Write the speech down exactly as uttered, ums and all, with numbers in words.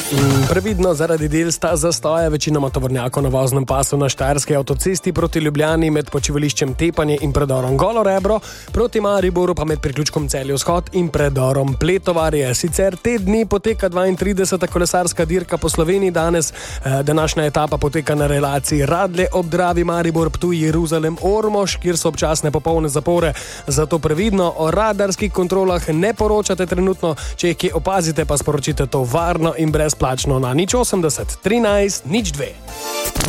Previdno, zaradi del sta zastoja večinoma tovornjakov na voznem pasu na štajerski avtocesti proti Ljubljani med počivališčem Tepanje in predorom Golo Rebro, proti Mariboru pa med priključkom Celje-Vzhod in predorom Pletovarje. Sicer te dni poteka dvaintrideseta kolesarska dirka po Sloveniji. Danes eh, današnja etapa poteka na relaciji Radlje ob Dravi, Maribor, Ptuj, Jeruzalem, Ormož, kjer so občasne popolne zapore. Zato previdno, o radarskih kontrolah ne poročate trenutno, če jih kje opazite, pa sporočite to varno in brezplačno na nič osemdeset trinajst nič dve.